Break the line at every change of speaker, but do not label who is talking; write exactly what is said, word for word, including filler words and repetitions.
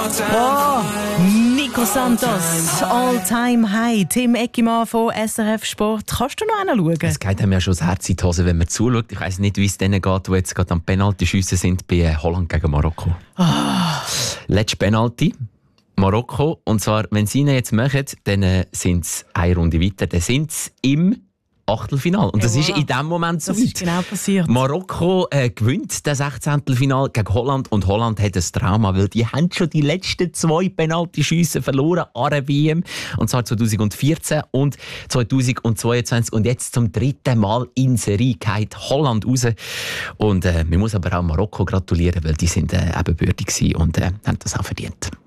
Oh, Nico Santos, All-Time High. Tim Eckimann von S R F Sport. Kannst du noch einen schauen?
Es geht einem ja schon das Herz in die Hose, wenn man zuschaut. Ich weiss nicht, wie es denen geht, die jetzt gerade am Penalty-Schiessen sind bei Holland gegen Marokko.
Oh.
Letzte Penalty. Marokko. Und zwar, wenn sie ihn jetzt machen, dann äh, sind sie eine Runde weiter. Dann sind sie im Achtelfinale. Und das ja, voilà. ist in dem Moment so
Das
weit.
ist genau passiert.
Marokko äh, gewinnt das Sechzehntelfinale gegen Holland und Holland hat ein Trauma, weil die haben schon die letzten zwei Penalty-Schüsse verloren an der W M. Und zwar zwanzig vierzehn und zwanzig zweiundzwanzig. Und jetzt zum dritten Mal in Serie geht Holland raus. Und äh, man muss aber auch Marokko gratulieren, weil die sind äh, ebenbürtig gewesen und äh, haben das auch verdient.